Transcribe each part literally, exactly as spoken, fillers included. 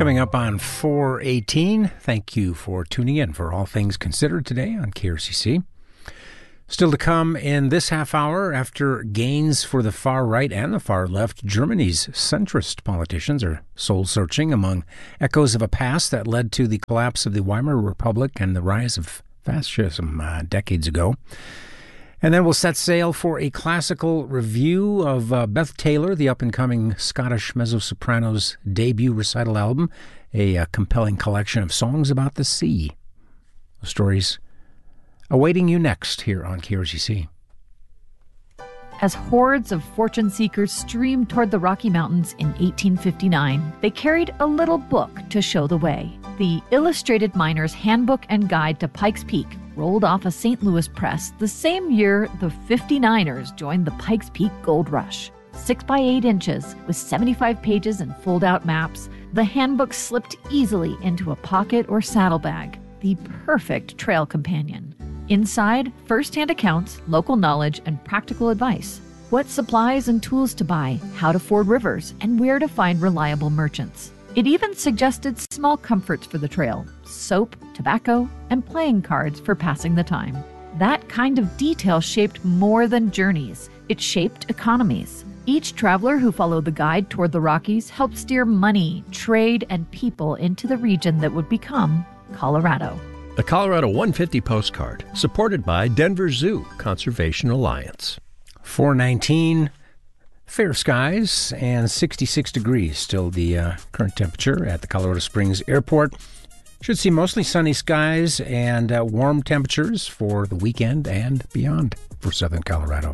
Coming up on four eighteen, thank you for tuning in for All Things Considered today on K R C C. Still to come in this half hour, after gains for the far right and the far left, Germany's centrist politicians are soul-searching among echoes of a past that led to the collapse of the Weimar Republic and the rise of fascism uh, decades ago. And then we'll set sail for a classical review of uh, Beth Taylor, the up-and-coming Scottish mezzo-soprano's debut recital album, a uh, compelling collection of songs about the sea. Stories awaiting you next here on K R C C. As hordes of fortune seekers streamed toward the Rocky Mountains in eighteen fifty-nine, they carried a little book to show the way. The Illustrated Miner's Handbook and Guide to Pikes Peak rolled off a Saint Louis press the same year the fifty-niners joined the Pikes Peak Gold Rush. Six by eight inches with seventy-five pages and fold-out maps, the handbook slipped easily into a pocket or saddlebag, the perfect trail companion. Inside, first-hand accounts, local knowledge, and practical advice. What supplies and tools to buy, how to ford rivers, and where to find reliable merchants. It even suggested small comforts for the trail: soap, tobacco, and playing cards for passing the time. That kind of detail shaped more than journeys. It shaped economies. Each traveler who followed the guide toward the Rockies helped steer money, trade, and people into the region that would become Colorado. The Colorado one fifty postcard, supported by Denver Zoo Conservation Alliance. four nineteen, fair skies and sixty-six degrees. Still the uh, current temperature at the Colorado Springs Airport. Should see mostly sunny skies and uh, warm temperatures for the weekend and beyond for southern Colorado.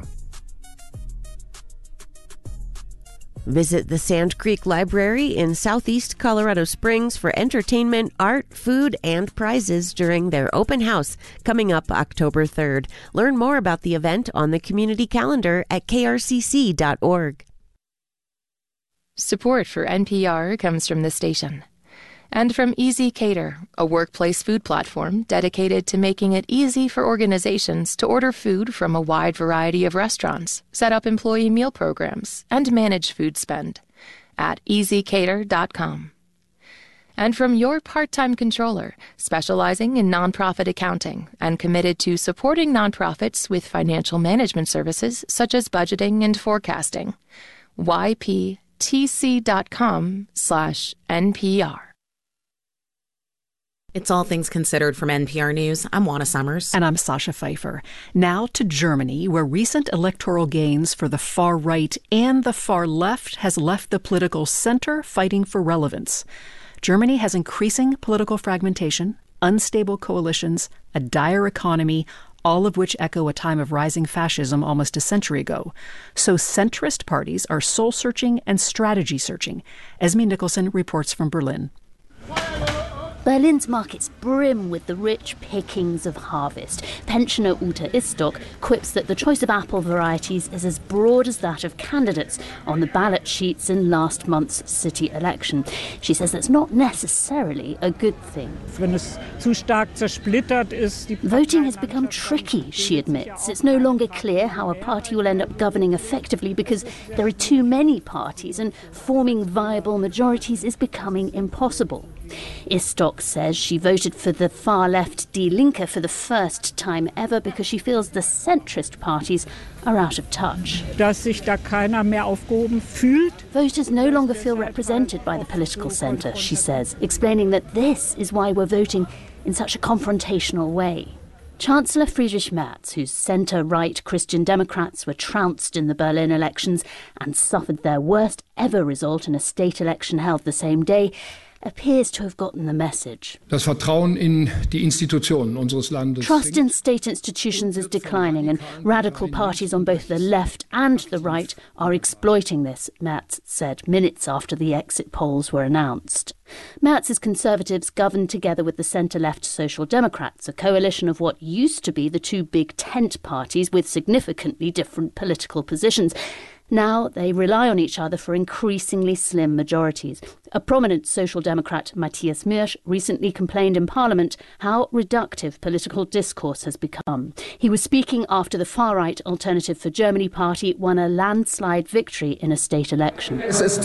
Visit the Sand Creek Library in southeast Colorado Springs for entertainment, art, food, and prizes during their open house coming up October third. Learn more about the event on the community calendar at k r c c dot org. Support for N P R comes from the station. And from Easy Cater, a workplace food platform dedicated to making it easy for organizations to order food from a wide variety of restaurants, set up employee meal programs, and manage food spend at easy cater dot com. And from Your Part-Time Controller, specializing in nonprofit accounting and committed to supporting nonprofits with financial management services such as budgeting and forecasting. y p t c dot com slash N P R. It's All Things Considered from N P R News. I'm Juana Summers. And I'm Sasha Pfeiffer. Now to Germany, where recent electoral gains for the far right and the far left has left the political center fighting for relevance. Germany has increasing political fragmentation, unstable coalitions, a dire economy, all of which echo a time of rising fascism almost a century ago. So centrist parties are soul-searching and strategy-searching. Esme Nicholson reports from Berlin. Berlin's markets brim with the rich pickings of harvest. Pensioner Ute Istok quips that the choice of apple varieties is as broad as that of candidates on the ballot sheets in last month's city election. She says that's not necessarily a good thing. Voting has become tricky, she admits. It's no longer clear how a party will end up governing effectively because there are too many parties, and forming viable majorities is becoming impossible. Istok says she voted for the far-left Die Linke for the first time ever because she feels the centrist parties are out of touch. Voters no longer feel represented by the political centre, she says, explaining that this is why we're voting in such a confrontational way. Chancellor Friedrich Merz, whose centre-right Christian Democrats were trounced in the Berlin elections and suffered their worst ever result in a state election held the same day, appears to have gotten the message. Das Vertrauen in die Institutionen unseres Landes. Trust in state institutions is declining, and radical parties on both the left and the right are exploiting this, Merz said minutes after the exit polls were announced. Merz's Conservatives governed together with the centre-left Social Democrats, a coalition of what used to be the two big tent parties with significantly different political positions. Now they rely on each other for increasingly slim majorities. A prominent Social Democrat, Matthias Mirsch, recently complained in Parliament how reductive political discourse has become. He was speaking after the far-right Alternative for Germany party won a landslide victory in a state election. It's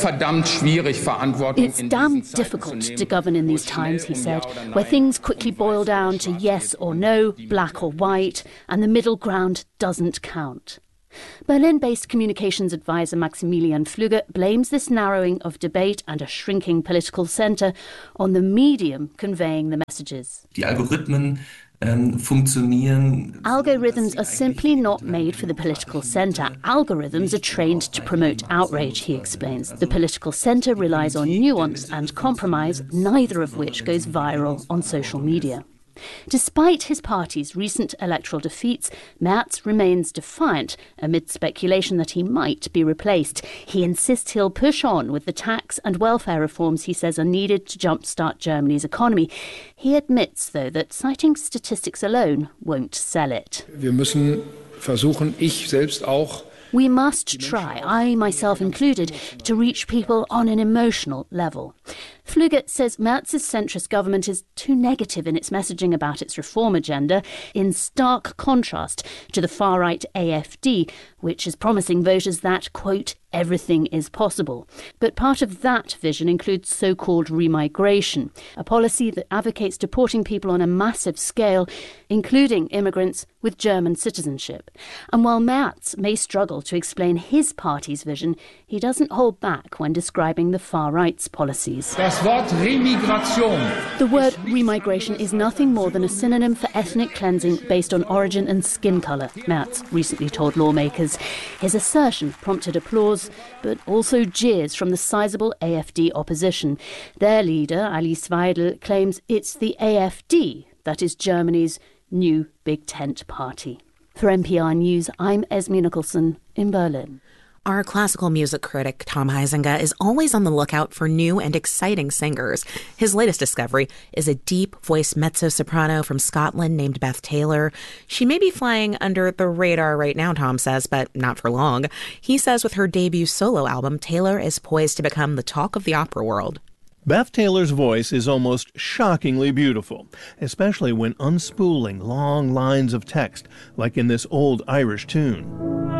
damn difficult to govern in these times, he said, where things quickly boil down to yes or no, black or white, and the middle ground doesn't count. Berlin-based communications advisor Maximilian Flügge blames this narrowing of debate and a shrinking political centre on the medium conveying the messages. Die Algorithmen ähm, funktionieren. Algorithms are simply not made for the political centre. Algorithms are trained to promote outrage, he explains. The political centre relies on nuance and compromise, neither of which goes viral on social media. Despite his party's recent electoral defeats, Merz remains defiant amid speculation that he might be replaced. He insists he'll push on with the tax and welfare reforms he says are needed to jumpstart Germany's economy. He admits, though, that citing statistics alone won't sell it. Wir müssen versuchen, ich selbst auch, We must try, I myself included, to reach people on an emotional level. Flügge says Merz's centrist government is too negative in its messaging about its reform agenda, in stark contrast to the far-right A F D, which is promising voters that, quote, everything is possible. But part of that vision includes so-called remigration, a policy that advocates deporting people on a massive scale, including immigrants with German citizenship. And while Merz may struggle to explain his party's vision, he doesn't hold back when describing the far-right's policies. Das Wort Remigration. The word remigration is nothing more than a synonym for ethnic cleansing based on origin and skin colour, Merz recently told lawmakers. His assertion prompted applause, but also jeers from the sizable A F D opposition. Their leader, Alice Weidel, claims it's the A F D that is Germany's new big tent party. For N P R News, I'm Esme Nicholson in Berlin. Our classical music critic, Tom Huizinga, is always on the lookout for new and exciting singers. His latest discovery is a deep-voiced mezzo-soprano from Scotland named Beth Taylor. She may be flying under the radar right now, Tom says, but not for long. He says with her debut solo album, Taylor is poised to become the talk of the opera world. Beth Taylor's voice is almost shockingly beautiful, especially when unspooling long lines of text, like in this old Irish tune.